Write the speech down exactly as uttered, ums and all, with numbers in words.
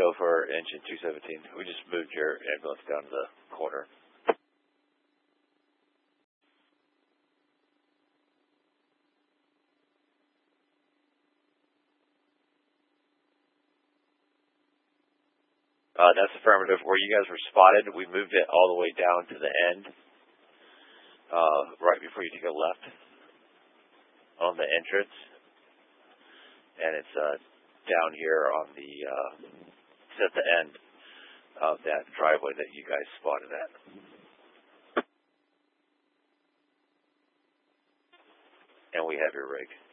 go for engine two seventeen. We just moved your ambulance down to the corner. Uh, that's affirmative. Where you guys were spotted, we moved it all the way down to the end, uh, right before you take a left on the entrance. And it's uh, down here on the, uh, it's at the end of that driveway that you guys spotted at. And we have your rig.